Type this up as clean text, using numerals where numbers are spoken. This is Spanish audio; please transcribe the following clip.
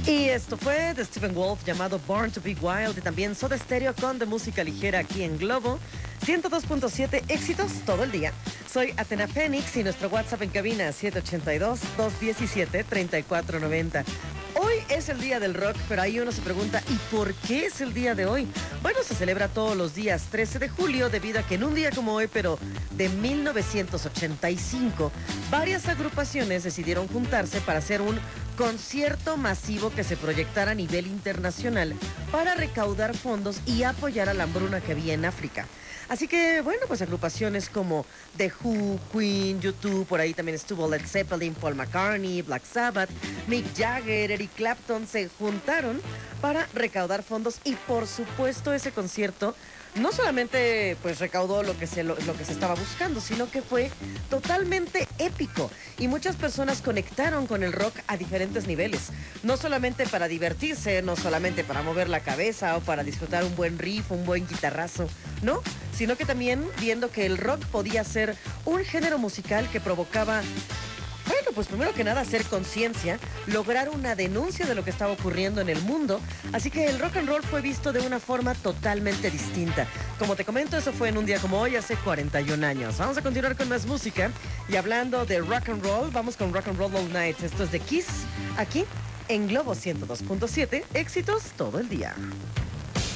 Y esto fue de Stephen Wolf llamado Born to Be Wild y también Soda Stereo con de música ligera aquí en Globo 102.7, éxitos todo el día. Soy Athena Fénix y nuestro WhatsApp en cabina 782-217-3490. Hoy es el día del rock, pero ahí uno se pregunta, ¿y por qué es el día de hoy? Bueno, se celebra todos los días 13 de julio debido a que en un día como hoy, pero de 1985, varias agrupaciones decidieron juntarse para hacer un concierto masivo que se proyectara a nivel internacional para recaudar fondos y apoyar a la hambruna que había en África. Así que, bueno, pues agrupaciones como The Who, Queen, U2, por ahí también estuvo Led Zeppelin, Paul McCartney, Black Sabbath, Mick Jagger, Eric Clapton, se juntaron para recaudar fondos y, por supuesto, ese concierto no solamente pues recaudó lo que se estaba buscando, sino que fue totalmente épico y muchas personas conectaron con el rock a diferentes niveles, no solamente para divertirse, no solamente para mover la cabeza o para disfrutar un buen riff, un buen guitarrazo, no, sino que también viendo que el rock podía ser un género musical que provocaba, bueno, pues primero que nada hacer conciencia, lograr una denuncia de lo que estaba ocurriendo en el mundo, así que el rock and roll fue visto de una forma totalmente distinta. Como te comento, eso fue en un día como hoy, hace 41 años. Vamos a continuar con más música y hablando de rock and roll, vamos con Rock and Roll All Night. Esto es de Kiss, aquí en Globo 102.7, éxitos todo el día.